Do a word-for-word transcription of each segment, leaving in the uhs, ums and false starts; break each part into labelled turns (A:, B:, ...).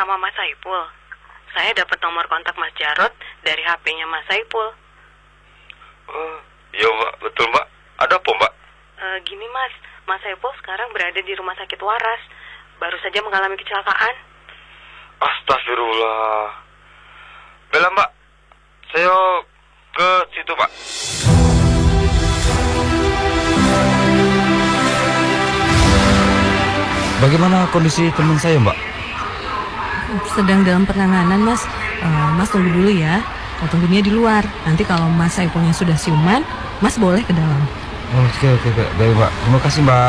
A: sama Mas Saipul. Saya dapat nomor kontak Mas Jarot dari H P-nya Mas Saipul.
B: Oh, iya Mbak, betul Mbak. Ada apa Mbak?
A: E, gini Mas, Mas Saipul sekarang berada di rumah sakit waras. Baru saja mengalami kecelakaan.
B: Astagfirullah. Bella Mbak, saya ke situ Mbak.
C: Bagaimana kondisi teman saya Mbak?
D: Sedang dalam penanganan Mas. uh, Mas tunggu dulu ya. Kalau tunggunya di luar. Nanti kalau Mas Saipulnya sudah siuman, Mas boleh ke dalam.
C: Oh, oke oke oke. Baik Mbak. Terima kasih Mbak.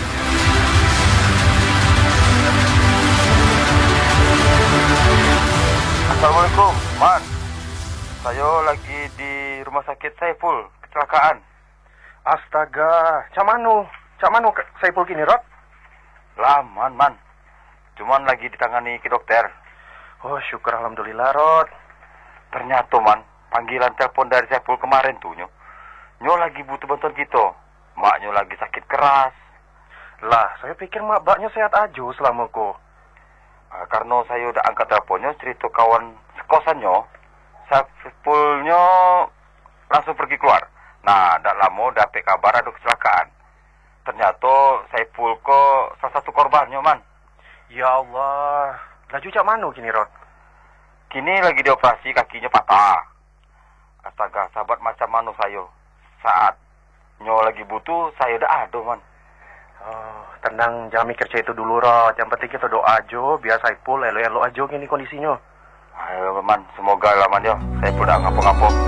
B: Assalamualaikum, Man. Saya lagi di rumah sakit Saipul, kecelakaan.
E: Astaga, cak manu? Cak manu Saipul kini, Rod?
B: Lah, Man, Man. Cuman lagi ditangani ke dokter.
E: Oh, syukur alhamdulillah, Rod.
B: Ternyata, Man, panggilan telepon dari Saipul kemarin tuh, Nyo. Nyo lagi butuh bantuan kita. Maknya lagi sakit keras.
E: Lah, saya pikir mak baknya sehat aja selama ko.
B: Nah, karena saya udah angkat teleponnya, cerita kawan sekosannya, Saipulnya langsung pergi keluar. Nah, tak lama dapet kabar ada kecelakaan. Ternyata Saipul kok salah satu korbannya, Man.
E: Ya Allah, laju cak manu kini, Rod?
B: Kini lagi dioperasi, kakinya patah. Astaga, sahabat macam mana saya. Saat Nyo lagi butuh, saya udah ada, Man.
E: Oh, tenang, jangan mikir itu dulu, Rod. Yang penting kita doa aja, biar Saipul elo-elo aja gini kondisinya.
B: Ayo, Man, semoga lah, Man, ya. Saipul udah ngapo-ngapo.